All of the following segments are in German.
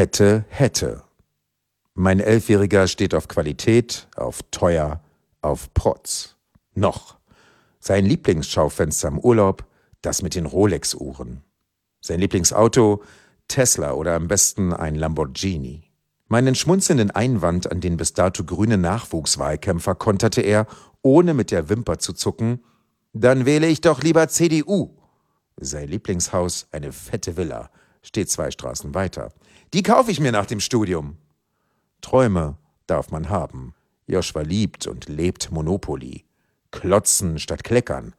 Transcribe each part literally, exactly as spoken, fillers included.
Hätte, hätte. Mein Elfjähriger steht auf Qualität, auf teuer, auf Protz. Noch. Sein Lieblingsschaufenster im Urlaub, das mit den Rolex-Uhren. Sein Lieblingsauto, Tesla oder am besten ein Lamborghini. Meinen schmunzelnden Einwand an den bis dato grünen Nachwuchswahlkämpfer konterte er, ohne mit der Wimper zu zucken: Dann wähle ich doch lieber C D U. Sein Lieblingshaus, eine fette Villa, steht zwei Straßen weiter. Die kaufe ich mir nach dem Studium. Träume darf man haben. Joshua liebt und lebt Monopoly. Klotzen statt Kleckern.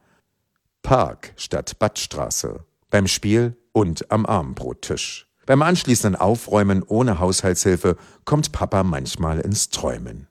Park statt Badstraße. Beim Spiel und am Abendbrottisch. Beim anschließenden Aufräumen ohne Haushaltshilfe kommt Papa manchmal ins Träumen.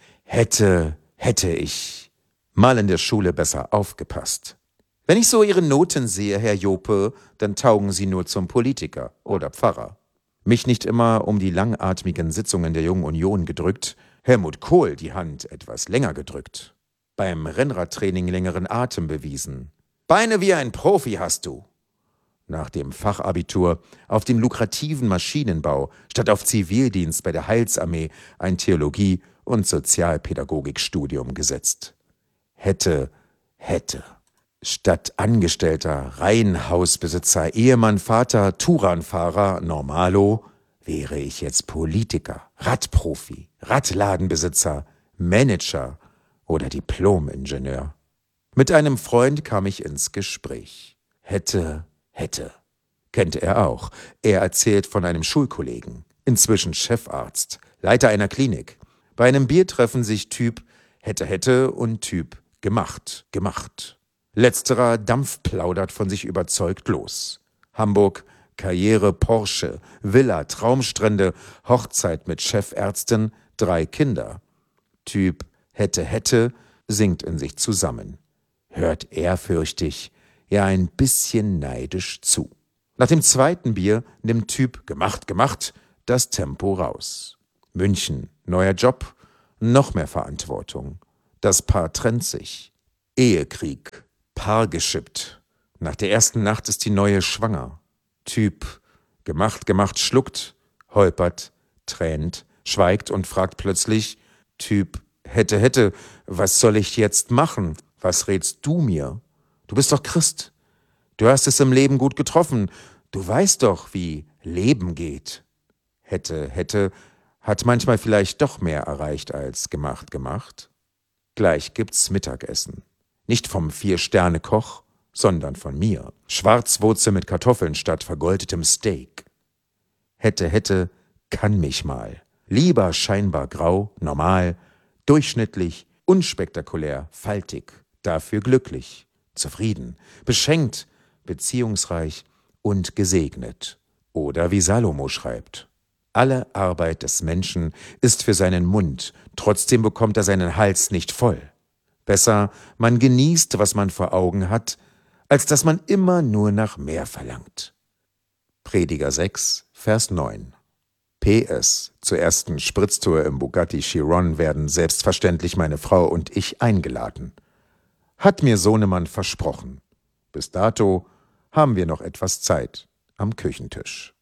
Hätte, hätte ich mal in der Schule besser aufgepasst. Wenn ich so Ihre Noten sehe, Herr Jope, dann taugen Sie nur zum Politiker oder Pfarrer. Mich nicht immer um die langatmigen Sitzungen der Jungen Union gedrückt, Helmut Kohl die Hand etwas länger gedrückt. Beim Rennradtraining längeren Atem bewiesen. Beine wie ein Profi hast du. Nach dem Fachabitur auf den lukrativen Maschinenbau statt auf Zivildienst bei der Heilsarmee ein Theologie- und Sozialpädagogikstudium gesetzt. Hätte, hätte. Statt Angestellter, Reihenhausbesitzer, Ehemann, Vater, Touranfahrer, Normalo, wäre ich jetzt Politiker, Radprofi, Radladenbesitzer, Manager oder Diplom-Ingenieur. Mit einem Freund kam ich ins Gespräch. Hätte, hätte. Kennt er auch. Er erzählt von einem Schulkollegen, inzwischen Chefarzt, Leiter einer Klinik. Bei einem Bier treffen sich Typ hätte, hätte und Typ gemacht, gemacht. Letzterer dampfplaudert von sich überzeugt los. Hamburg, Karriere, Porsche, Villa, Traumstrände, Hochzeit mit Chefärztin, drei Kinder. Typ hätte, hätte, sinkt in sich zusammen. Hört ehrfürchtig, ja ein bisschen neidisch zu. Nach dem zweiten Bier nimmt Typ gemacht, gemacht das Tempo raus. München, neuer Job, noch mehr Verantwortung. Das Paar trennt sich. Ehekrieg. Paar geschippt. Nach der ersten Nacht ist die Neue schwanger. Typ gemacht, gemacht, schluckt, holpert, tränt, schweigt und fragt plötzlich: Typ hätte, hätte, was soll ich jetzt machen? Was rätst du mir? Du bist doch Christ. Du hast es im Leben gut getroffen. Du weißt doch, wie Leben geht. Hätte, hätte, hat manchmal vielleicht doch mehr erreicht als gemacht, gemacht. Gleich gibt's Mittagessen. Nicht vom Vier-Sterne-Koch, sondern von mir. Schwarzwurzel mit Kartoffeln statt vergoldetem Steak. Hätte, hätte, kann mich mal. Lieber scheinbar grau, normal, durchschnittlich, unspektakulär, faltig, dafür glücklich, zufrieden, beschenkt, beziehungsreich und gesegnet. Oder wie Salomo schreibt: Alle Arbeit des Menschen ist für seinen Mund, trotzdem bekommt er seinen Hals nicht voll. Besser, man genießt, was man vor Augen hat, als dass man immer nur nach mehr verlangt. Prediger sechs, Vers neun. P S. Zur ersten Spritztour im Bugatti Chiron werden selbstverständlich meine Frau und ich eingeladen. Hat mir Sohnemann versprochen. Bis dato haben wir noch etwas Zeit am Küchentisch.